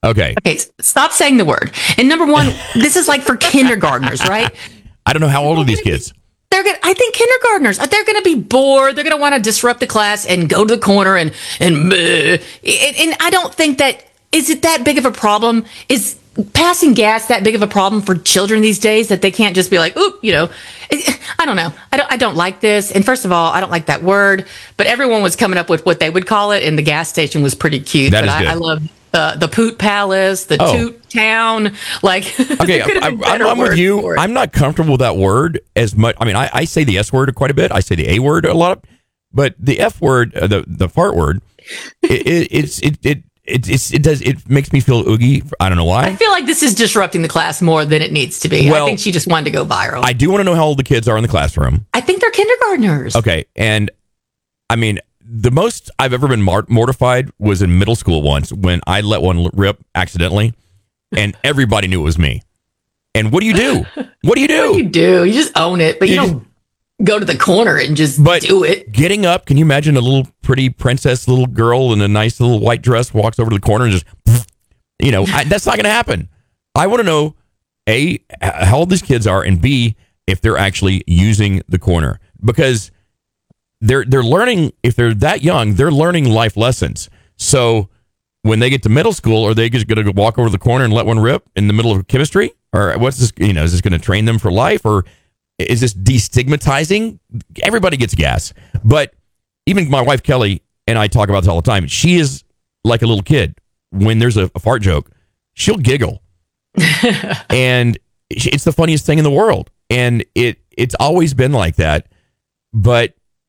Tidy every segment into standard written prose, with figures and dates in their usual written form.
Okay. Okay, stop saying the word. And number one, this is like for kindergartners, right? I don't know how old are these kids. I think kindergartners, they're going to be bored. They're going to want to disrupt the class and go to the corner and I don't think is it that big of a problem? Is passing gas that big of a problem for children these days that they can't just be like, oop, I don't know. I don't like this. And first of all, I don't like that word, but everyone was coming up with what they would call it. And the gas station was pretty cute. That is good. I love the Poot Palace, the Toot Town. Like, okay, I'm with you. I'm not comfortable with that word as much. I mean, I say the S word quite a bit. I say the A word a lot, but the F word, the fart word, it makes me feel oogie. I don't know why. I feel like this is disrupting the class more than it needs to be. Well, I think she just wanted to go viral. I do want to know how old the kids are in the classroom. I think they're kindergartners. Okay, and I mean, the most I've ever been mortified was in middle school once when I let one rip accidentally, and everybody knew it was me. And what do you do? What do you do? You just own it, but you don't go to the corner and just do it. Getting up, can you imagine a little pretty princess little girl in a nice little white dress walks over to the corner and just, that's not going to happen. I want to know, A, how old these kids are, and B, if they're actually using the corner. Because they're learning, if they're that young, they're learning life lessons. So when they get to middle school, are they just going to walk over to the corner and let one rip in the middle of chemistry? Or what's this, is this going to train them for life? Or is this destigmatizing? Everybody gets gas. But even my wife, Kelly, and I talk about this all the time. She is like a little kid. When there's a fart joke, she'll giggle. And it's the funniest thing in the world. And it's always been like that. But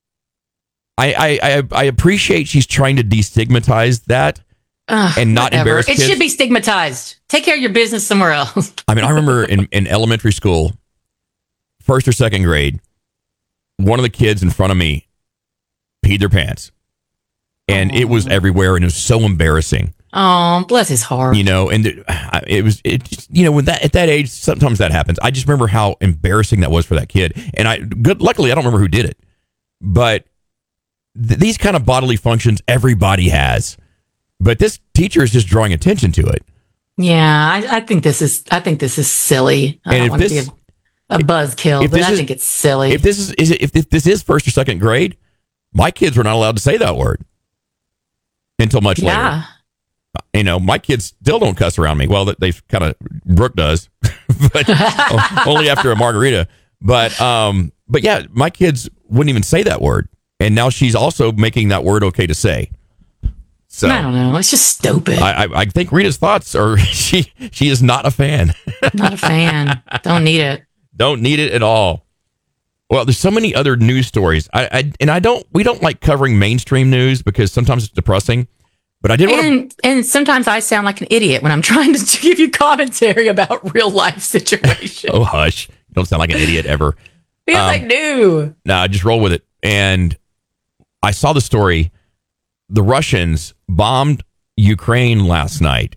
I appreciate she's trying to destigmatize that and not embarrass kids. It should be stigmatized. Take care of your business somewhere else. I mean, I remember in elementary school, first or second grade, one of the kids in front of me peed their pants. And it was everywhere, and it was so embarrassing. Oh, bless his heart. And it was when at that age, sometimes that happens. I just remember how embarrassing that was for that kid. And luckily, I don't remember who did it. But these kind of bodily functions, everybody has. But this teacher is just drawing attention to it. Yeah, I think this is silly. I don't want to be a buzzkill, but I think it's silly. If this is first or second grade, my kids were not allowed to say that word until much later. My kids still don't cuss around me. Well, they've kind of, Brooke does, but only after a margarita. But yeah, my kids wouldn't even say that word. And now she's also making that word okay to say. So I don't know. It's just stupid. I think Rita's thoughts are she is not a fan. Not a fan. Don't need it. Don't need it at all. Well, there's so many other news stories. We don't like covering mainstream news because sometimes it's depressing. But I did and sometimes I sound like an idiot when I'm trying to give you commentary about real life situations. Oh, hush. You don't sound like an idiot ever. Because I do. No, just roll with it. And I saw the story. The Russians bombed Ukraine last night.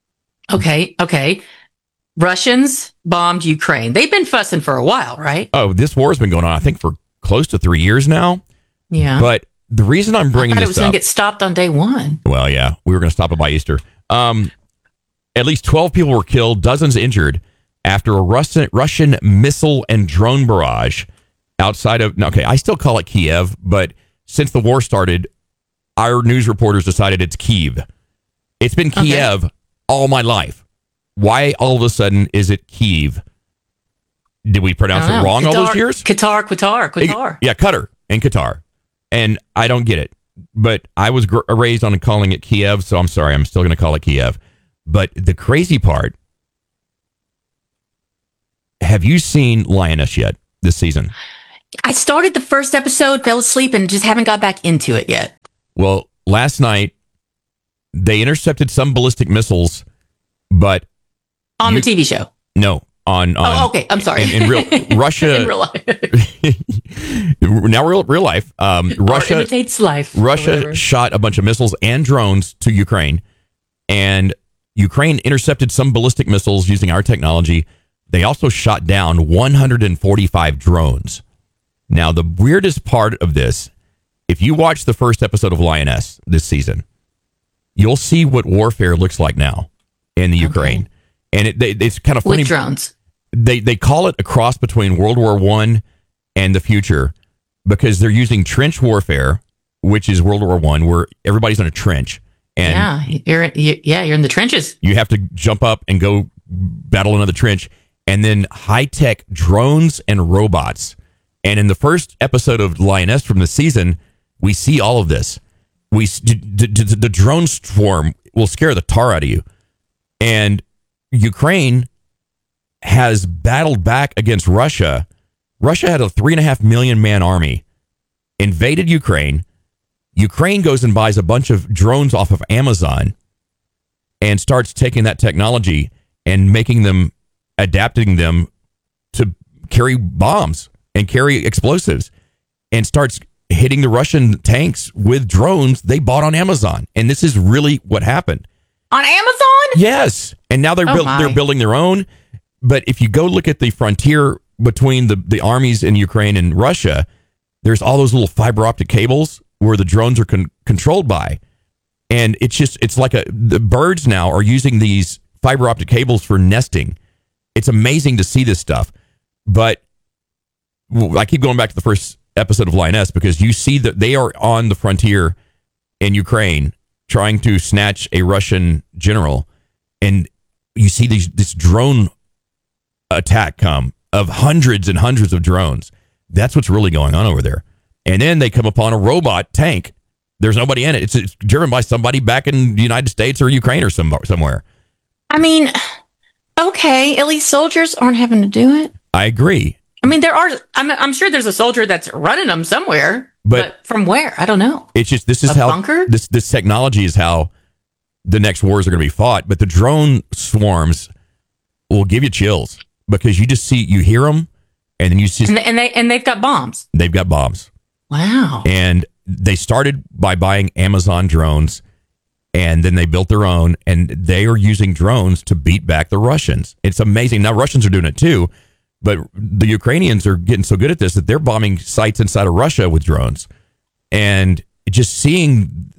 Okay. Russians bombed Ukraine. They've been fussing for a while, right? Oh, this war has been going on, I think, for close to 3 years now. Yeah. But the reason I'm bringing this up... it was going to get stopped on day one. Well, yeah. We were going to stop it by Easter. At least 12 people were killed, dozens injured, after a Russian missile and drone barrage outside of... Okay, I still call it Kiev, but since the war started, our news reporters decided it's Kyiv. It's been Kiev all my life. Why all of a sudden is it Kyiv? Did we pronounce it wrong all those years? Qatar. Yeah, Qatar and Qatar. And I don't get it. But I was raised on calling it Kiev, so I'm sorry. I'm still going to call it Kiev. But the crazy part, have you seen Lioness yet this season? I started the first episode, fell asleep, and just haven't got back into it yet. Well, last night, they intercepted some ballistic missiles, but... On the TV show? No, on okay. I'm sorry. In real Russia... in real life. Now real life. Russia imitates life. Russia shot a bunch of missiles and drones to Ukraine, and Ukraine intercepted some ballistic missiles using our technology. They also shot down 145 drones. Now, the weirdest part of this, if you watch the first episode of Lioness this season, you'll see what warfare looks like now. in the Ukraine. And it's kind of funny. With drones. They call it a cross between World War I and the future because they're using trench warfare, which is World War I, where everybody's in a trench. And you're in the trenches. You have to jump up and go battle another trench. And then high-tech drones and robots. And in the first episode of Lioness from the season, we see all of this. The drone swarm will scare the tar out of you. And Ukraine has battled back against Russia. Russia had a 3.5 million man army, invaded Ukraine. Ukraine goes and buys a bunch of drones off of Amazon and starts taking that technology and adapting them to carry bombs and carry explosives, and starts hitting the Russian tanks with drones they bought on Amazon. And this is really what happened. On Amazon? Yes. And now they're building their own. But if you go look at the frontier between the armies in Ukraine and Russia, there's all those little fiber optic cables where the drones are controlled by. And it's like the birds now are using these fiber optic cables for nesting. It's amazing to see this stuff. But I keep going back to the first episode of Lioness because you see that they are on the frontier in Ukraine trying to snatch a Russian general. And you see this drone attack come of hundreds and hundreds of drones. That's what's really going on over there. And then they come upon a robot tank. There's nobody in it. It's driven by somebody back in the United States or Ukraine or somewhere. I mean, okay, at least soldiers aren't having to do it. I agree. I mean, I'm sure there's a soldier that's running them somewhere, but from where? I don't know. It's just, this is how bunker? This technology is how the next wars are going to be fought. But the drone swarms will give you chills because you hear them and then you see, and they've got bombs. They've got bombs. Wow. And they started by buying Amazon drones, and then they built their own, and they are using drones to beat back the Russians. It's amazing. Now Russians are doing it too. But the Ukrainians are getting so good at this that they're bombing sites inside of Russia with drones. And just seeing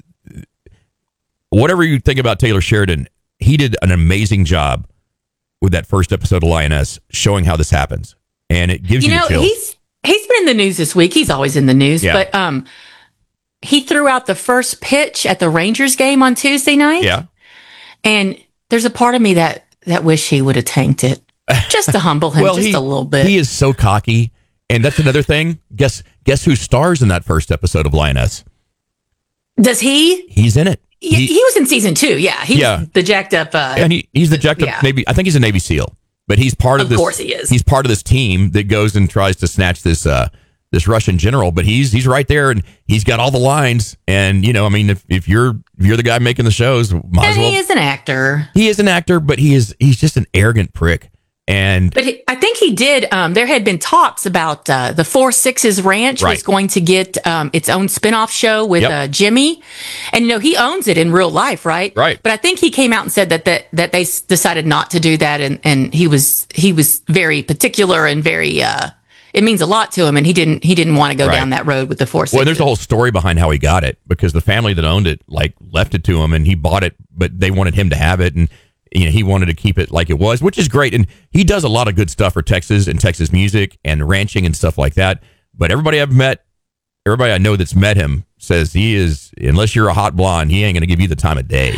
whatever you think about Taylor Sheridan, he did an amazing job with that first episode of Lioness showing how this happens. And it gives you the chills. He's been in the news this week. He's always in the news. Yeah. But he threw out the first pitch at the Rangers game on Tuesday night. Yeah. And there's a part of me that wish he would have tanked it. Just to humble him a little bit. He is so cocky. And that's another thing. Guess who stars in that first episode of Lioness? Does he? He's in it. He was in season 2. Yeah. He's the jacked up. And he's the jacked up Navy. I think he's a Navy SEAL. But he's part of this. Of course he is. He's part of this team that goes and tries to snatch this Russian general. But he's right there, and he's got all the lines. And I mean, if you're the guy making the shows, might as well. He is an actor. He is an actor, but he's just an arrogant prick. But I think he did. There had been talks about the 4 Sixes Ranch was going to get its own spinoff show with Jimmy, and he owns it in real life, right? Right. But I think he came out and said that they decided not to do that, and he was very particular and very. It means a lot to him, and he didn't want to go down that road with the 4 Sixes. Well, there's a whole story behind how he got it because the family that owned it left it to him, and he bought it, but they wanted him to have it, and. He wanted to keep it like it was, which is great. And he does a lot of good stuff for Texas and Texas music and ranching and stuff like that. But everybody I know that's met him says he is, unless you're a hot blonde, he ain't going to give you the time of day.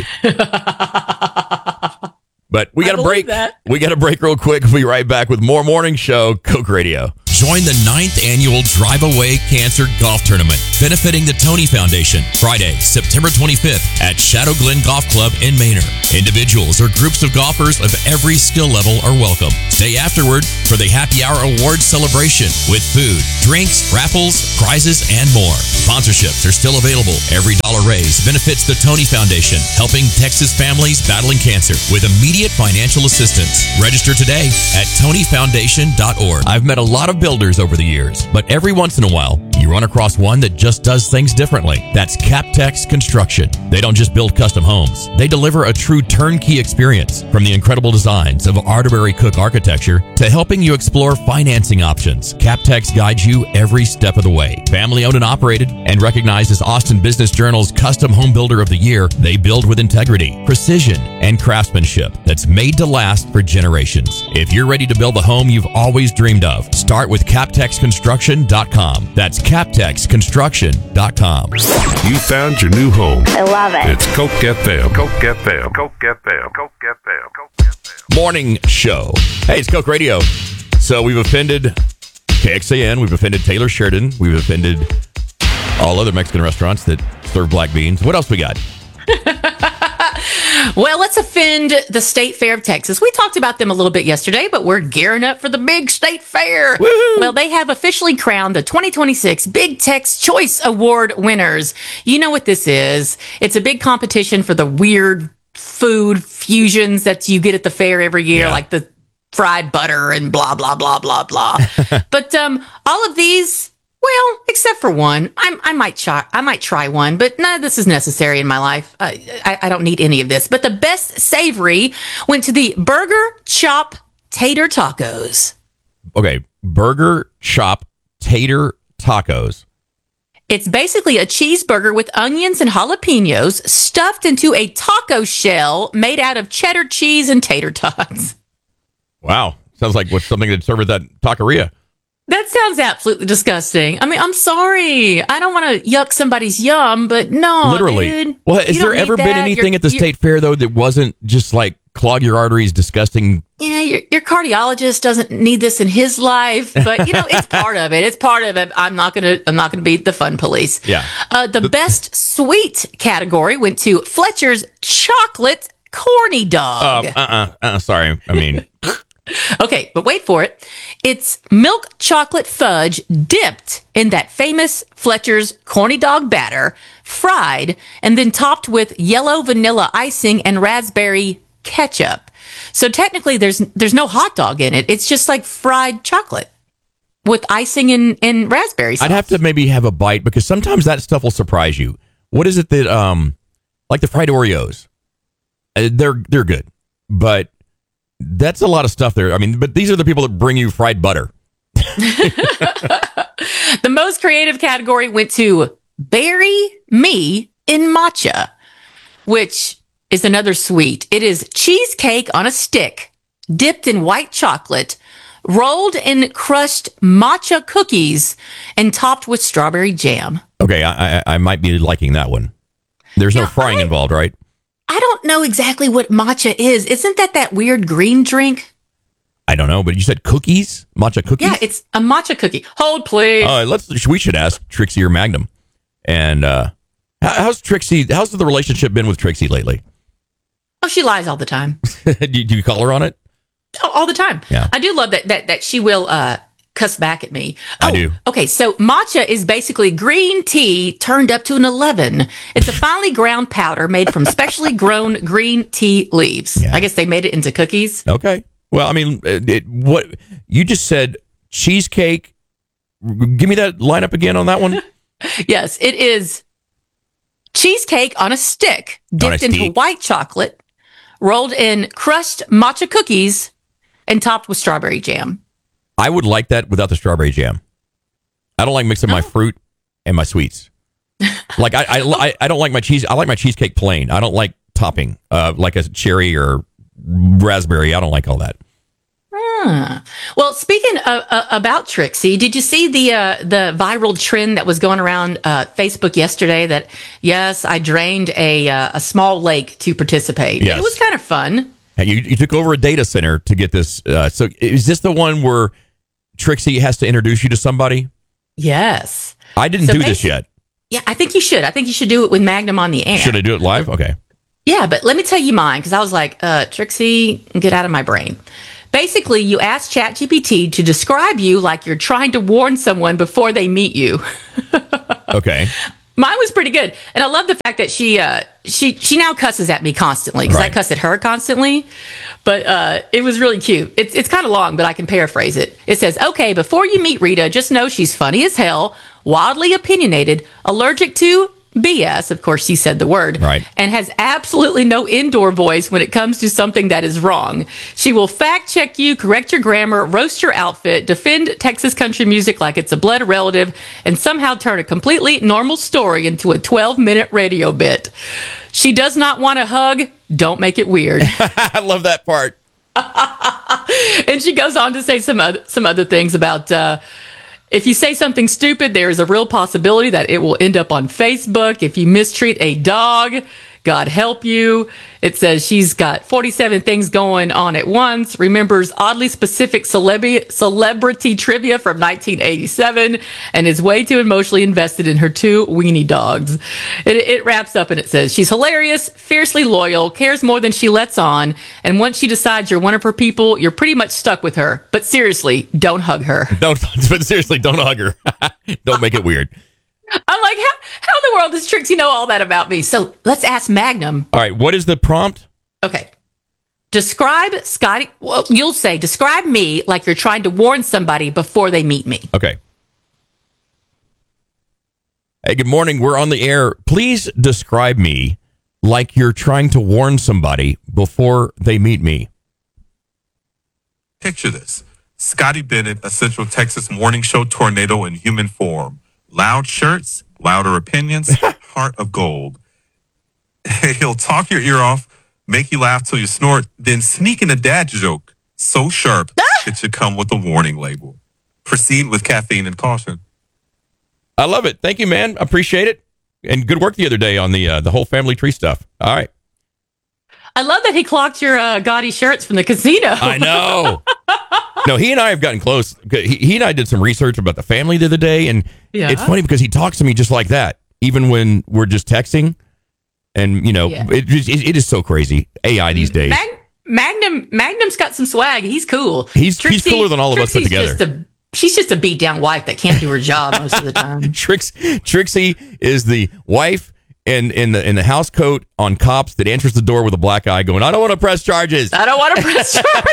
But we got to break. We got to break real quick. We'll be right back with more Morning Show, Coke Radio. Join the 9th annual Drive Away Cancer Golf Tournament, benefiting the Tony Foundation, Friday, September 25th at Shadow Glen Golf Club in Manor. Individuals or groups of golfers of every skill level are welcome. Stay afterward for the Happy Hour Awards celebration with food, drinks, raffles, prizes, and more. Sponsorships are still available. Every dollar raised benefits the Tony Foundation, helping Texas families battling cancer with immediate financial assistance. Register today at TonyFoundation.org. I've met a lot of builders over the years, but every once in a while, you run across one that just does things differently. That's Captex Construction. They don't just build custom homes. They deliver a true turnkey experience, from the incredible designs of Arterbury Cook architecture to helping you explore financing options. Captex guides you every step of the way. Family owned and operated and recognized as Austin Business Journal's Custom Home Builder of the Year, they build with integrity, precision, and craftsmanship that's made to last for generations. If you're ready to build the home you've always dreamed of, start with CaptexConstruction.com. That's CaptexConstruction.com. You found your new home. I love it. It's Coke FM. Coke FM. Coke FM. Coke FM. Coke FM. Morning show. Hey, it's Coke Radio. So we've offended KXAN. We've offended Taylor Sheridan. We've offended all other Mexican restaurants that serve black beans. What else we got? Well, let's offend the State Fair of Texas. We talked about them a little bit yesterday, but we're gearing up for the big State Fair. Woo-hoo. Well, they have officially crowned the 2026 Big Tex Choice Award winners. You know what this is. It's a big competition for the weird food fusions that you get at the fair every year, like the fried butter and blah, blah, blah, blah, blah. But all of these... Well, except for one, I might try one, but none of this is necessary in my life. I don't need any of this. But the best savory went to the Burger Chop Tater Tacos. Okay, Burger Chop Tater Tacos. It's basically a cheeseburger with onions and jalapenos stuffed into a taco shell made out of cheddar cheese and tater tots. Wow, sounds like what's something that's served at that taqueria. That sounds absolutely disgusting. I mean, I'm sorry. I don't want to yuck somebody's yum, but no, Literally. dude. Well, has You there don't need ever been that. anything at the state fair, though, that wasn't just like clog your arteries, disgusting? Yeah, your cardiologist doesn't need this in his life, but it's part of it. It's part of it. I'm not gonna be the fun police. Yeah. The best sweet category went to Fletcher's Chocolate Corny Dog. Sorry. I mean, Okay, but wait for it. It's milk chocolate fudge dipped in that famous Fletcher's Corny Dog batter, fried, and then topped with yellow vanilla icing and raspberry ketchup. So technically there's no hot dog in it. It's just like fried chocolate with icing and raspberry sauce. I'd have to maybe have a bite because sometimes that stuff will surprise you. What is it that, like the fried Oreos? They're good, but that's a lot of stuff there. I mean, but these are the people that bring you fried butter. The most creative category went to Bury Me in Matcha, which is another sweet. It is cheesecake on a stick, dipped in white chocolate, rolled in crushed matcha cookies, and topped with strawberry jam. Okay, I might be liking that one. There's no frying involved, right? I don't know exactly what matcha is. Isn't that weird green drink? I don't know, but you said cookies? Matcha cookies? Yeah, it's a matcha cookie. Hold, please. We should ask Trixie or Magnum. And how's Trixie? How's the relationship been with Trixie lately? Oh, she lies all the time. do you call her on it? Oh, all the time. Yeah. I do love that she will cuss back at me. I do. Okay, so matcha is basically green tea turned up to an 11. It's a finely ground powder made from specially grown green tea leaves. Yeah. I guess they made it into cookies. Okay. Well, I mean, what you just said, cheesecake. Give me that lineup again on that one. Yes, it is cheesecake on a stick, dipped into white chocolate, rolled in crushed matcha cookies, and topped with strawberry jam. I would like that without the strawberry jam. I don't like mixing my fruit and my sweets. Like I don't like my cheese. I like my cheesecake plain. I don't like topping, like a cherry or raspberry. I don't like all that. Well, speaking about Trixie, did you see the viral trend that was going around Facebook yesterday? That yes, I drained a small lake to participate. Yes. It was kind of fun. You took over a data center to get this. So is this the one where Trixie has to introduce you to somebody? Yes. I didn't do this yet. Yeah, I think you should. I think you should do it with Magnum on the air. Should I do it live? Okay. Yeah, but let me tell you mine, because I was like, Trixie, get out of my brain. Basically, you ask ChatGPT to describe you like you're trying to warn someone before they meet you. Okay. Mine was pretty good. And I love the fact that she now cusses at me constantly, because I cuss at her constantly. But it was really cute. It's kind of long, but I can paraphrase it. It says, okay, before you meet Rita, just know she's funny as hell, wildly opinionated, allergic to BS, of course, she said the word, right, and has absolutely no indoor voice when it comes to something that is wrong. She will fact check you, correct your grammar, roast your outfit, defend Texas country music like it's a blood relative, and somehow turn a completely normal story into a 12-minute radio bit. She does not want a hug. Don't make it weird. I love that part. And she goes on to say some other things about if you say something stupid, there is a real possibility that it will end up on Facebook. If you mistreat a dog, God help you. It says she's got 47 things going on at once, remembers oddly specific celebrity trivia from 1987, and is way too emotionally invested in her 2 weenie dogs. It wraps up and it says she's hilarious, fiercely loyal, cares more than she lets on, and once she decides you're one of her people, you're pretty much stuck with her. But seriously, don't hug her. But seriously, don't hug her. Don't make it weird. I'm like, how in the world does Trixie know all that about me? So let's ask Magnum. All right, what is the prompt? Okay. Describe Scotty. Well, you'll say, describe me like you're trying to warn somebody before they meet me. Okay. Hey, good morning. We're on the air. Please describe me like you're trying to warn somebody before they meet me. Picture this. Scotty Bennett, a Central Texas morning show tornado in human form. Loud shirts, louder opinions, heart of gold. He'll talk your ear off, make you laugh till you snort, then sneak in a dad joke so sharp it should come with a warning label. Proceed with caffeine and caution. I love it. Thank you, man. Appreciate it. And good work the other day on the whole family tree stuff. All right. I love that he clocked your gaudy shirts from the casino. I know. No, he and I have gotten close. He and I did some research about the family the other day, and it's funny because he talks to me just like that, even when we're just texting. And, you know, it is so crazy. AI these days. Magnum's got some swag. He's cool. He's cooler than all of us put together. She's just a beat down wife that can't do her job most of the time. Trixie is the wife in the house coat on Cops that enters the door with a black eye going, I don't want to press charges. I don't want to press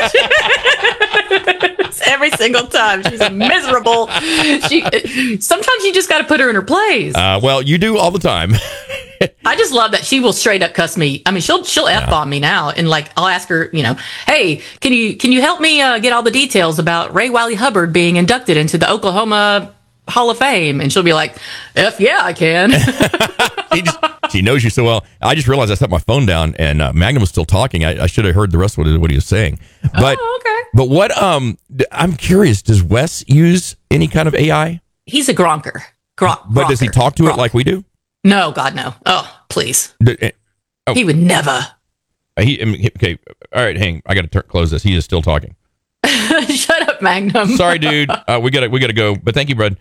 charges. Every single time. She's miserable. Sometimes you just got to put her in her place. Well, you do all the time. I just love that she will straight up cuss me. I mean, she'll F-bomb me now. And like, I'll ask her, hey, can you help me get all the details about Ray Wiley Hubbard being inducted into the Oklahoma Hall of Fame? And she'll be like, F yeah, I can. She knows you so well. I just realized I set my phone down and Magnum was still talking. I should have heard the rest of what he was saying. But, okay. But what, I'm curious, does Wes use any kind of AI? He's a gronker. But does he talk to it like we do? No, God, no. Oh, please. He would never. Okay. All right, hang. I got to close this. He is still talking. Shut up, Magnum. Sorry, dude. We gotta go. But thank you, bud.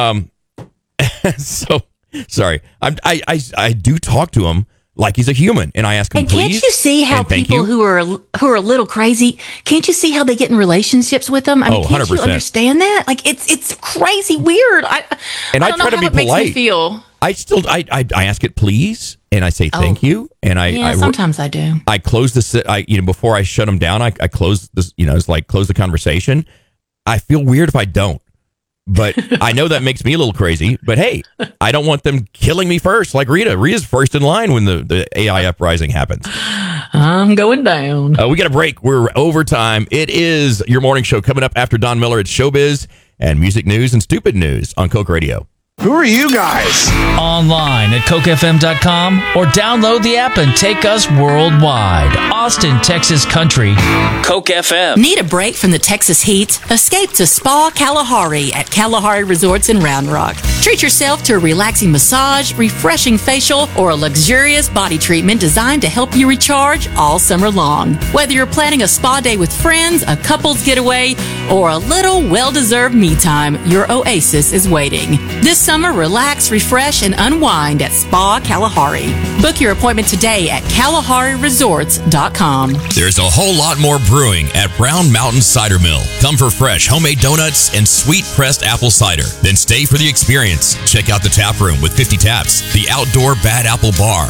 So sorry. I do talk to him like he's a human, and I ask him, and please. Can't you see how people who are a little crazy? Can't you see how they get in relationships with them? I mean, can't 100%. you understand that? Like it's crazy weird. I don't know try to how be it makes polite. me feel. I ask it please, and I say thank you, and sometimes I do. I close before I shut them down. I close this, it's like close the conversation. I feel weird if I don't, but I know that makes me a little crazy. But hey, I don't want them killing me first, like Rita. Rita's first in line when the AI uprising happens. I'm going down. We got a break. We're overtime. It is your morning show coming up after Don Miller. It's Showbiz and music news and stupid news on Coke Radio. Who are you guys? Online at cokefm.com or download the app and take us worldwide. Austin, Texas Country. Coke FM. Need a break from the Texas heat? Escape to Spa Kalahari at Kalahari Resorts in Round Rock. Treat yourself to a relaxing massage, refreshing facial, or a luxurious body treatment designed to help you recharge all summer long. Whether you're planning a spa day with friends, a couple's getaway, or a little well-deserved me time, your oasis is waiting. This summer, relax, refresh, and unwind at Spa Kalahari. Book your appointment today at KalahariResorts.com. There's a whole lot more brewing at Brown Mountain Cider Mill. Come for fresh homemade donuts and sweet pressed apple cider. Then stay for the experience. Check out the tap room with 50 taps, the outdoor Bad Apple Bar,